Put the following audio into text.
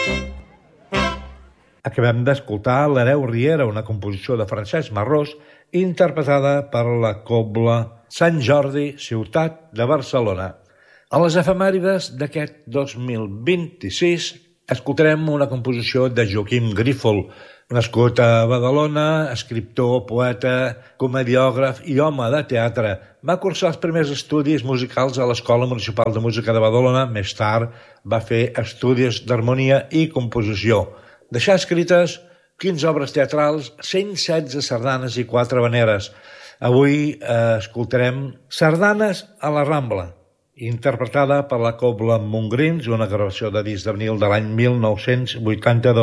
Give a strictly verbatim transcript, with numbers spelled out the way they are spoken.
Acabem d'escoltar l'Hereu Riera, una composició de Francesc Marrós, interpretada per la Cobla Sant Jordi, ciutat de Barcelona. A les efemèrides d'aquest dos mil vint-i-sis escoltarem una composició de Joaquim Grífol, nascut a Badalona, escriptor, poeta, comediògraf i home de teatre. Va cursar els primers estudis musicals a l'Escola Municipal de Música de Badalona. Més tard va fer estudis d'harmonia i composició. Deixà escrites quinze obres teatrals, cent setze sardanes i quatre habaneres. Avui eh, escoltarem Sardanes a la Rambla, interpretada per la Cobla Montgrins, una gravació de disc de vinil de l'any mil nou-cents vuitanta-dos.